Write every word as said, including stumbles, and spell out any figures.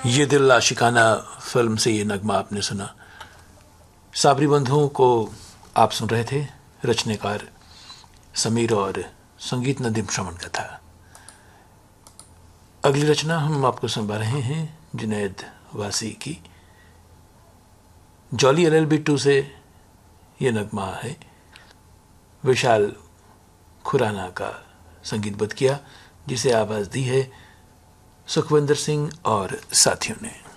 ये दिल आशिकाना फिल्म से ये नगमा आपने सुना। साबरी बंधुओं को आप सुन रहे थे, रचनाकार समीर और संगीत नदीम श्रवण का था। अगली रचना हम आपको सुनवा रहे हैं जुनैद वासी की। Jolly L L B to से ये नगमा है, विशाल खुराना का संगीतबद्ध किया, जिसे आवाज दी है सुखविंदर सिंह और साथियों ने।